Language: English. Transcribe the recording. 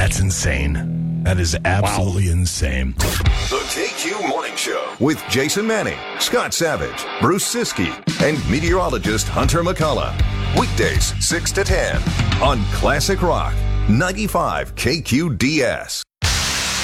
That's insane. That is absolutely insane. The KQ Morning Show with Jason Manning, Scott Savage, Bruce Siskey, and meteorologist Hunter McCullough. Weekdays 6 to 10 on Classic Rock 95 KQDS.